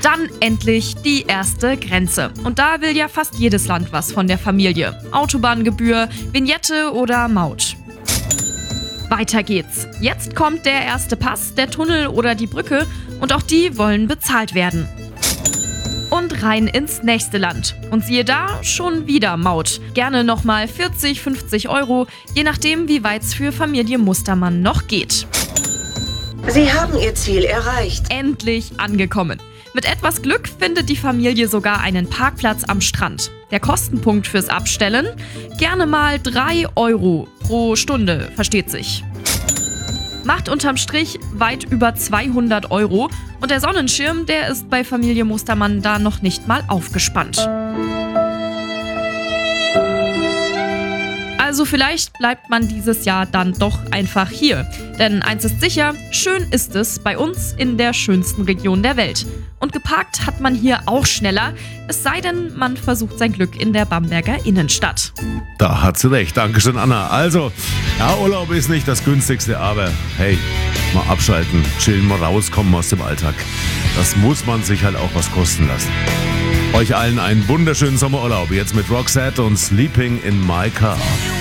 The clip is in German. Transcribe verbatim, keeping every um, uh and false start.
Dann endlich die erste Grenze. Und da will ja fast jedes Land was von der Familie. Autobahngebühr, Vignette oder Maut. Weiter geht's. Jetzt kommt der erste Pass, der Tunnel oder die Brücke und auch die wollen bezahlt werden. Und rein ins nächste Land. Und siehe da, schon wieder Maut. Gerne nochmal vierzig, fünfzig Euro, je nachdem, wie weit's für Familie Mustermann noch geht. Sie haben Ihr Ziel erreicht. Endlich angekommen. Mit etwas Glück findet die Familie sogar einen Parkplatz am Strand. Der Kostenpunkt fürs Abstellen? Gerne mal drei Euro pro Stunde, versteht sich. Macht unterm Strich weit über zweihundert Euro und der Sonnenschirm, der ist bei Familie Mustermann da noch nicht mal aufgespannt. Also vielleicht bleibt man dieses Jahr dann doch einfach hier. Denn eins ist sicher, schön ist es bei uns in der schönsten Region der Welt. Und geparkt hat man hier auch schneller, es sei denn, man versucht sein Glück in der Bamberger Innenstadt. Da hat sie recht. Dankeschön, Anna. Also, ja, Urlaub ist nicht das günstigste, aber hey, mal abschalten, chillen, mal rauskommen aus dem Alltag. Das muss man sich halt auch was kosten lassen. Euch allen einen wunderschönen Sommerurlaub. Jetzt mit Roxette und Sleeping in My Car.